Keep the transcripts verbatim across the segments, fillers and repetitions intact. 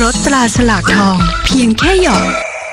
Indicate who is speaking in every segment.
Speaker 1: สตราฉลากทองเพียงแค่หยด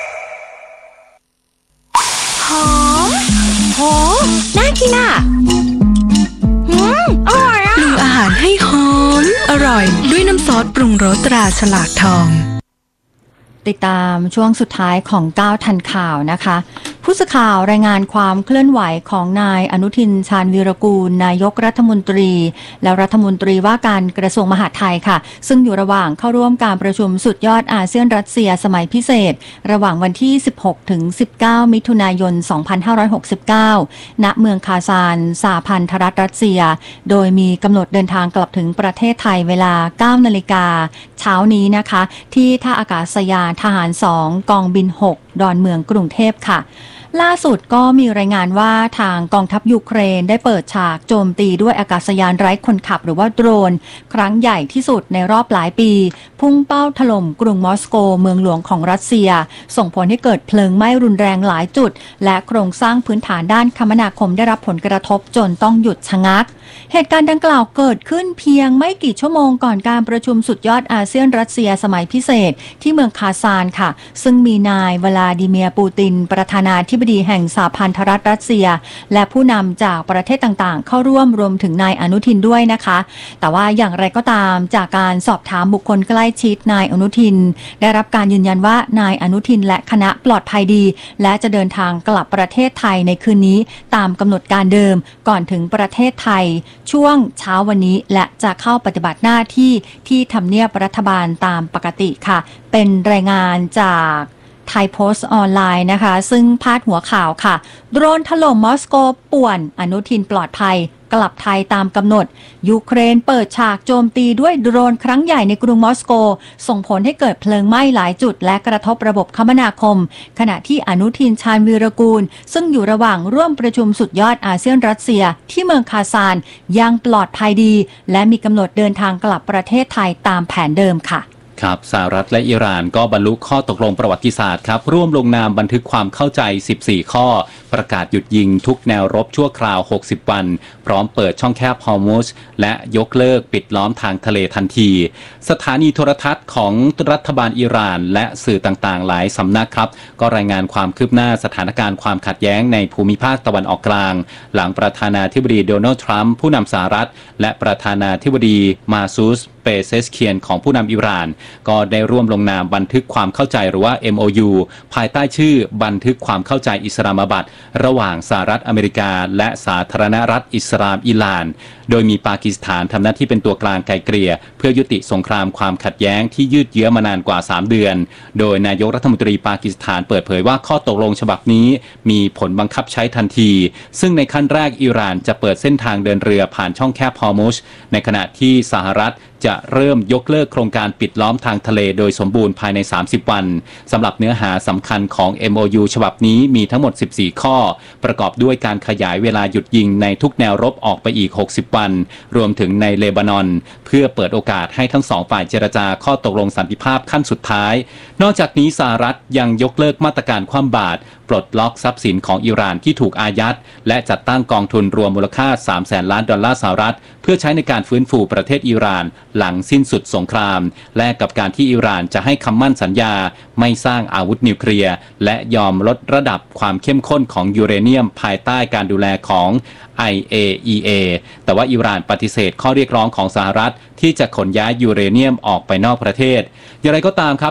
Speaker 1: หอมโหน่ากินอ่ะอืมอร่อยอ่ะปรุงอาหารให้หอมอร่อยด้วยน้ำซอสปรุงรสตราฉลากทอง
Speaker 2: ติดตามช่วงสุดท้ายของเก้าทันข่าวนะคะผู้สื่อข่าวรายงานความเคลื่อนไหวของนายอนุทินชาญวีรกูลนายกรัฐมนตรีและรัฐมนตรีว่าการกระทรวงมหาดไทยค่ะซึ่งอยู่ระหว่างเข้าร่วมการประชุมสุดยอดอาเซียนรัสเซียสมัยพิเศษระหว่างวันที่สิบหกถึงสิบเก้ามิถุนายนสองพันห้าร้อยหกสิบเก้าณเมืองคาซานสหพันธรัฐรัสเซียโดยมีกำหนดเดินทางกลับถึงประเทศไทยเวลา เก้านาฬิกาเช้านี้นะคะที่ท่าอากาศยานทหารสองกองบินหกดอนเมืองกรุงเทพค่ะล่าสุดก็มีรายงานว่าทางกองทัพยูเครนได้เปิดฉากโจมตีด้วยอากาศยานไร้คนขับหรือว่าโดรนครั้งใหญ่ที่สุดในรอบหลายปีพุ่งเป้าถล่มกรุงมอสโกเมืองหลวงของรัสเซียส่งผลให้เกิดเพลิงไหม้รุนแรงหลายจุดและโครงสร้างพื้นฐานด้านคมนาคมได้รับผลกระทบจนต้องหยุดชะงักเหตุการณ์ดังกล่าวเกิดขึ้นเพียงไม่กี่ชั่วโมงก่อนการประชุมสุดยอดอาเซียนรัสเซียสมัยพิเศษที่เมืองคาซานค่ะซึ่งมีนายวลาดิเมียร์ปูตินประธานาธิบดีแห่งสหพันธรัฐรัสเซียและผู้นำจากประเทศต่างๆเข้าร่วมรวมถึงนายอนุทินด้วยนะคะแต่ว่าอย่างไรก็ตามจากการสอบถามบุคคลใกล้ชิดนายอนุทินได้รับการยืนยันว่านายอนุทินและคณะปลอดภัยดีและจะเดินทางกลับประเทศไทยในคืนนี้ตามกำหนดการเดิมก่อนถึงประเทศไทยช่วงเช้าวันนี้และจะเข้าปฏิบัติหน้าที่ที่ทำเนียบรัฐบาลตามปกติค่ะเป็นรายงานจากไทยโพสต์ออนไลน์นะคะซึ่งพาดหัวข่าวค่ะโดรนถล่มมอสโกป่วนอนุทินปลอดภัยกลับไทยตามกำหนดยูเครนเปิดฉากโจมตีด้วยโดรนครั้งใหญ่ในกรุงมอสโกส่งผลให้เกิดเพลิงไหม้หลายจุดและกระทบระบบคมนาคมขณะที่อนุทินชาญวีรกูลซึ่งอยู่ระหว่างร่วมประชุมสุดยอดอาเซียนรัสเซียที่เมืองคาซานยังปลอดภัยดีและมีกำหนดเดินทางกลับประเทศไทยตามแผนเดิมค่ะ
Speaker 3: ครับสหรัฐและอิหร่านก็บรรลุข้อตกลงประวัติศาสตร์ครับร่วมลงนามบันทึกความเข้าใจสิบสี่ข้อประกาศหยุดยิงทุกแนวรบชั่วคราวหกสิบวันพร้อมเปิดช่องแคบฮอร์มุซและยกเลิกปิดล้อมทางทะเลทันทีสถานีโทรทัศน์ของรัฐบาลอิหร่านและสื่อต่างๆหลายสำนักครับก็รายงานความคืบหน้าสถานการณ์ความขัดแย้งในภูมิภาคตะวันออกกลางหลังประธานาธิบดีโดนัลด์ทรัมป์ผู้นำสหรัฐและประธานาธิบดีมาซูสเปเซสเคียนของผู้นำอิหร่านก็ได้ร่วมลงนามบันทึกความเข้าใจหรือว่า เอ็ม โอ ยู ภายใต้ชื่อบันทึกความเข้าใจอิสลามบัดระหว่างสหรัฐอเมริกาและสาธารณรัฐอิสลามอิหร่านโดยมีปากีสถานทำหน้าที่เป็นตัวกลางไกลเกลี่ยเพื่อยุติสงครามความขัดแย้งที่ยืดเยื้อมานานกว่าสามเดือนโดยนายกรัฐมนตรีปากีสถานเปิดเผยว่าข้อตกลงฉบับนี้มีผลบังคับใช้ทันทีซึ่งในขั้นแรกอิหร่านจะเปิดเส้นทางเดินเรือผ่านช่องแคบฮอร์มุซในขณะที่สหรัฐจะเริ่มยกเลิกโครงการปิดล้อมทางทะเลโดยสมบูรณ์ภายในสามสิบวันสำหรับเนื้อหาสำคัญของ เอ็ม โอ ยู ฉบับนี้มีทั้งหมดสิบสี่ข้อประกอบด้วยการขยายเวลาหยุดยิงในทุกแนวรบออกไปอีกหกสิบวันรวมถึงในเลบานอนเพื่อเปิดโอกาสให้ทั้งสองฝ่ายเจรจาข้อตกลงสันติภาพขั้นสุดท้ายนอกจากนี้สหรัฐยังยกเลิกมาตรการคว่ำบาตรปลดล็อกทรัพย์สินของอิหร่านที่ถูกอายัดและจัดตั้งกองทุนรวมมูลค่าสามแสนล้านดอลลาร์สหรัฐเพื่อใช้ในการฟื้นฟูประเทศอิหร่านหลังสิ้นสุดสงครามและกับการที่อิหร่านจะให้คำมั่นสัญญาไม่สร้างอาวุธนิวเคลียร์และยอมลดระดับความเข้มข้นของยูเรเนียมภายใต้การดูแลของ ไอ เอ อี เอ แต่ว่าอิหร่านปฏิเสธข้อเรียกร้องของสหรัฐที่จะขนย้ายยูเรเนียมออกไปนอกประเทศอย่างไรก็ตามครับ